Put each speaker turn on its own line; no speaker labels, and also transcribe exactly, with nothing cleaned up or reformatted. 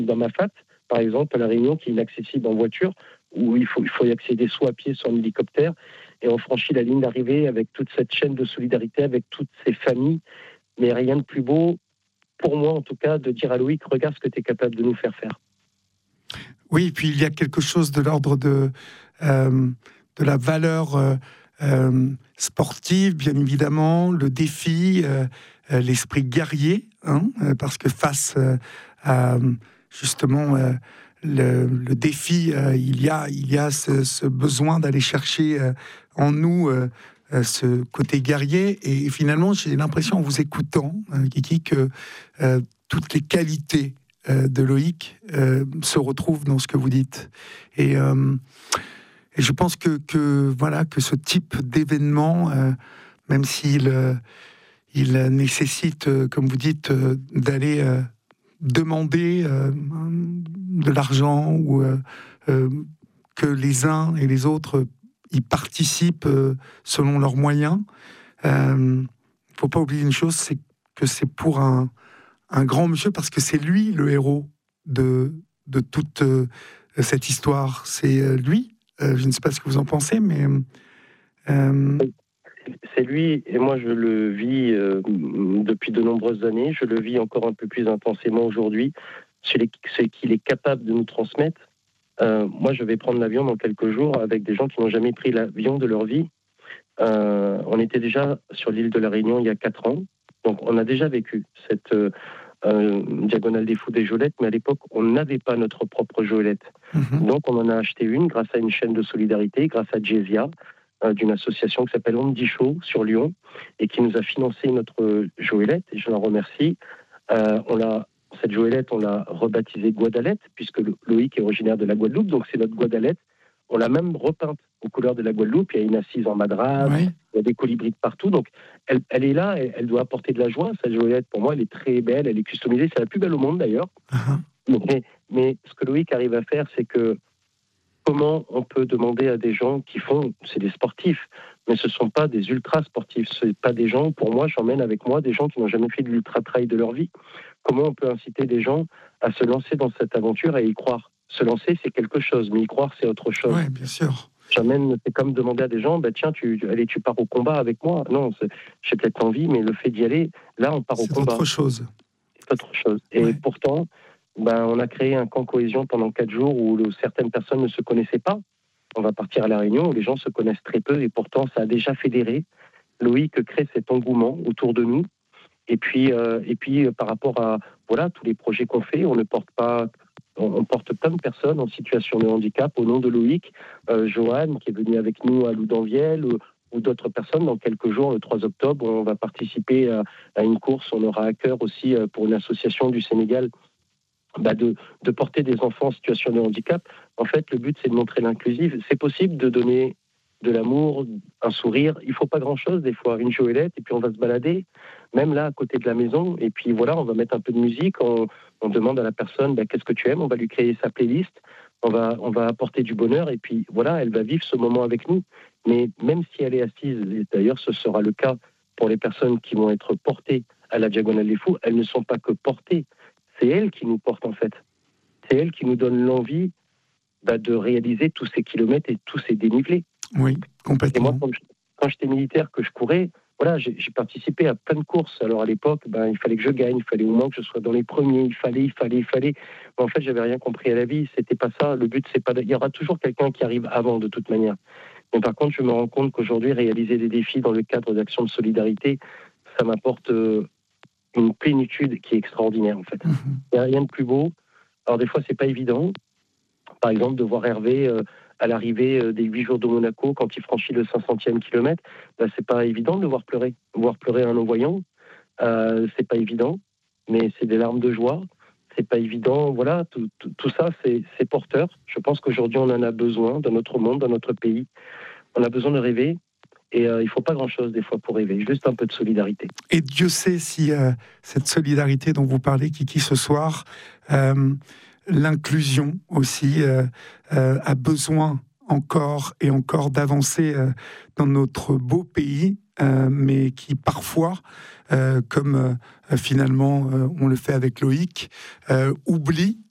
dans ma F A T, par exemple, à La Réunion, qui est inaccessible en voiture, où il faut, il faut y accéder soit à pied, soit en hélicoptère, et on franchit la ligne d'arrivée avec toute cette chaîne de solidarité, avec toutes ces familles. Mais rien de plus beau, pour moi en tout cas, de dire à Loïc, regarde ce que tu es capable de nous faire faire.
Oui, et puis il y a quelque chose de l'ordre de, euh, de la valeur euh, euh, sportive, bien évidemment, le défi, euh, euh, l'esprit guerrier, hein, euh, parce que face euh, à justement euh, le, le défi, euh, il y a, il y a ce, ce besoin d'aller chercher euh, en nous euh, euh, ce côté guerrier. Et finalement, j'ai l'impression, en vous écoutant, euh, Kiki, que euh, toutes les qualités euh, de Loïc euh, se retrouvent dans ce que vous dites. Et, euh, et je pense que, que, voilà, que ce type d'événement, euh, même s'il euh, il nécessite, euh, comme vous dites, euh, d'aller euh, demander euh, de l'argent ou euh, euh, que les uns et les autres y participent euh, selon leurs moyens. Il euh, ne faut pas oublier une chose, c'est que c'est pour un, un grand monsieur, parce que c'est lui le héros de, de toute euh, cette histoire. C'est euh, lui, euh, je ne sais pas ce que vous en pensez, mais... Euh...
C'est lui, et moi je le vis euh, depuis de nombreuses années, je le vis encore un peu plus intensément aujourd'hui, ce qu'il est capable de nous transmettre. Euh, moi je vais prendre l'avion dans quelques jours avec des gens qui n'ont jamais pris l'avion de leur vie. Euh, on était déjà sur l'île de la Réunion il y a quatre ans, donc on a déjà vécu cette euh, euh, diagonale des fous des Jolettes, mais à l'époque on n'avait pas notre propre Joëlette. Mm-hmm. Donc on en a acheté une grâce à une chaîne de solidarité, grâce à Jezia, euh, d'une association qui s'appelle Andy Show sur Lyon, et qui nous a financé notre Joëlette, et je l'en remercie. Euh, on l'a, cette Joëlette, on l'a rebaptisée Guadalette, puisque Loïc est originaire de la Guadeloupe, donc c'est notre Guadalette. On l'a même repeinte aux couleurs de la Guadeloupe. Il y a une assise en madras, oui. Il y a des colibris de partout. Donc, elle, elle est là, elle, elle doit apporter de la joie. Cette Joëlette, pour moi, elle est très belle, elle est customisée. C'est la plus belle au monde, d'ailleurs. Uh-huh. Mais, mais ce que Loïc arrive à faire, c'est que comment on peut demander à des gens qui font... C'est des sportifs, mais ce ne sont pas des ultra-sportifs. Ce ne sont pas des gens... Pour moi, j'emmène avec moi des gens qui n'ont jamais fait de l'ultra-trail de leur vie. Comment on peut inciter des gens à se lancer dans cette aventure et y croire? Se lancer, c'est quelque chose, mais y croire, c'est autre chose.
Oui, bien sûr.
J'amène, c'est comme demander à des gens, bah, tiens, tu, allez, tu pars au combat avec moi. Non, j'ai peut-être envie, mais le fait d'y aller, là, on part au combat.
C'est autre chose.
C'est autre chose. Et ouais. Pourtant, bah, on a créé un camp cohésion pendant quatre jours où le, certaines personnes ne se connaissaient pas. On va partir à La Réunion où les gens se connaissent très peu, et pourtant, ça a déjà fédéré. Loïc crée cet engouement autour de nous. Et puis, euh, et puis euh, par rapport à voilà, tous les projets qu'on fait, on ne porte pas... On porte plein de personnes en situation de handicap au nom de Loïc, euh, Joanne qui est venue avec nous à Loudanvielle, ou, ou d'autres personnes. Dans quelques jours, le trois octobre, on va participer à, à une course. On aura à cœur aussi euh, pour une association du Sénégal bah de, de porter des enfants en situation de handicap. En fait, le but, c'est de montrer l'inclusive. C'est possible de donner de l'amour, un sourire. Il ne faut pas grand-chose, des fois, une Joëlette, et puis on va se balader, même là, à côté de la maison. Et puis voilà, on va mettre un peu de musique, on, on demande à la personne, bah, qu'est-ce que tu aimes? On va lui créer sa playlist, on va, on va apporter du bonheur, et puis voilà, elle va vivre ce moment avec nous. Mais même si elle est assise, et d'ailleurs ce sera le cas pour les personnes qui vont être portées à la Diagonale des Fous, elles ne sont pas que portées, c'est elles qui nous portent en fait. C'est elles qui nous donnent l'envie bah, de réaliser tous ces kilomètres et tous ces dénivelés.
Oui, complètement.
Et moi, quand, je, quand j'étais militaire, que je courais, voilà, j'ai, j'ai participé à plein de courses. Alors à l'époque, ben, il fallait que je gagne, il fallait au moins que je sois dans les premiers, il fallait, il fallait, il fallait. Mais en fait, j'avais rien compris à la vie. C'était pas ça. Le but, c'est pas. De... Il y aura toujours quelqu'un qui arrive avant, de toute manière. Mais par contre, je me rends compte qu'aujourd'hui, réaliser des défis dans le cadre d'actions de solidarité, ça m'apporte euh, une plénitude qui est extraordinaire, en fait. Mmh. Il n'y a rien de plus beau. Alors des fois, c'est pas évident. Par exemple, de voir Hervé. Euh, à l'arrivée des huit jours de Monaco, quand il franchit le cinq centième kilomètre, ben, c'est pas évident de le voir pleurer. Voir pleurer un non-voyant, euh, c'est pas évident, mais c'est des larmes de joie, c'est pas évident. Voilà, tout, tout, tout ça, c'est, c'est porteur. Je pense qu'aujourd'hui, on en a besoin dans notre monde, dans notre pays. On a besoin de rêver, et euh, il faut pas grand-chose des fois pour rêver, juste un peu de solidarité.
Et Dieu sait si euh, cette solidarité dont vous parlez, Kiki, ce soir... Euh, l'inclusion aussi euh, euh, a besoin encore et encore d'avancer euh, dans notre beau pays, euh, mais qui parfois, euh, comme euh, finalement euh, on le fait avec Loïc, euh, oublie